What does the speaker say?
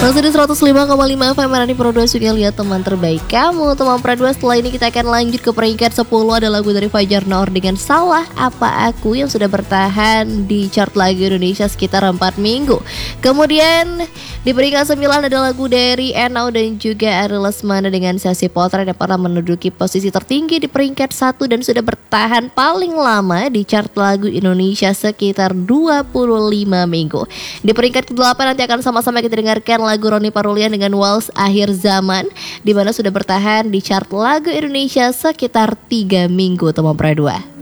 Masih di 105,5 FM Rani Pro 2 Suka lihat teman terbaik kamu. Teman Pro 2, setelah ini kita akan lanjut ke peringkat 10. Ada lagu dari Fajar Noor dengan Salah Apa Aku yang sudah bertahan di chart lagu Indonesia sekitar 4 minggu. Kemudian di peringkat 9 ada lagu dari Enau dan juga Ari Lesmana dengan Sesi Potret yang pernah menduduki posisi tertinggi di peringkat 1 dan sudah bertahan paling lama di chart lagu Indonesia sekitar 25 minggu. Di peringkat ke-8 nanti akan sama-sama kita dengarkan lagu Roni Parulian dengan Waltz Akhir Zaman, di mana sudah bertahan di chart lagu Indonesia sekitar 3 minggu, teman Pro 2.